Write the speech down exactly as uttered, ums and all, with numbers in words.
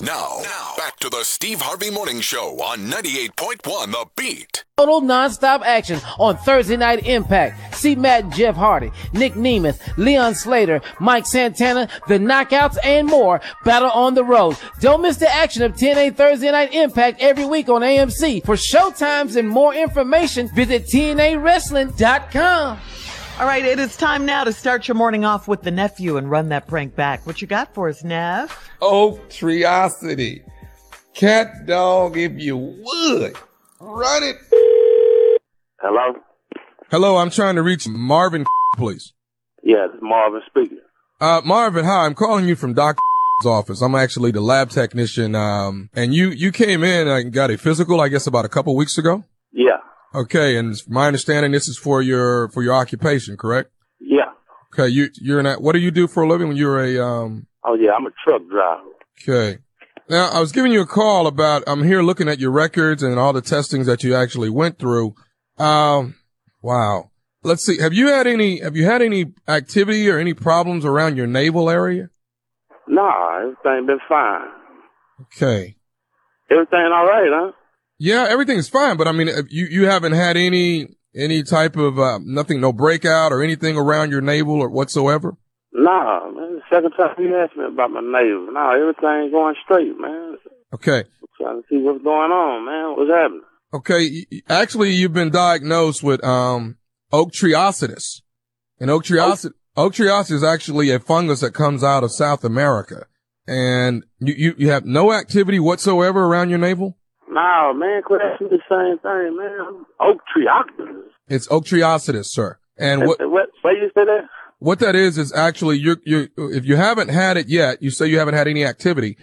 Now, now, back to the Steve Harvey Morning Show on ninety-eight point one The Beat. Total nonstop action on Thursday Night Impact. See Matt and Jeff Hardy, Nick Nemeth, Leon Slater, Mike Santana, The Knockouts, and more battle on the road. Don't miss the action of ten A Thursday Night Impact every week on A M C. For showtimes and more information, visit T N A wrestling dot com. All right, it is time now to start your morning off with the nephew and run that prank back. What you got for us, Nev? Oaktriosity. Cat dog, if you would. Run it. Hello? Hello, I'm trying to reach Marvin, please. Yeah, this is Marvin speaking. Uh, Marvin, hi, I'm calling you from Doctor's office. I'm actually the lab technician. Um, and you, you came in and got a physical, I guess, about a couple weeks ago? Yeah. Okay, and it's my understanding this is for your, for your occupation, correct? Yeah. Okay, you, you're in that, what do you do for a living when you're a, um? Oh, yeah, I'm a truck driver. Okay. Now, I was giving you a call about, I'm here looking at your records and all the testings that you actually went through. Um, wow. Let's see. Have you had any, have you had any activity or any problems around your navel area? Nah, everything been fine. Okay. Everything all right, huh? Yeah, everything's fine, but I mean, you, you haven't had any, any type of, uh, nothing, no breakout or anything around your navel or whatsoever? Nah, man. The second time you asked me about my navel. Nah, everything's going straight, man. Okay. I'm trying to see what's going on, man. What's happening? Okay. Actually, you've been diagnosed with, um, Oaktriositis. And Oaktriositis, Oaktriositis is actually a fungus that comes out of South America. And you, you, you have no activity whatsoever around your navel? Nah, man, quit asking the same thing, man. Oaktriositis. It's Oaktriositis, sir. And what, what, where you say that? What that is, is actually you're, you if you haven't had it yet, you say you haven't had any activity.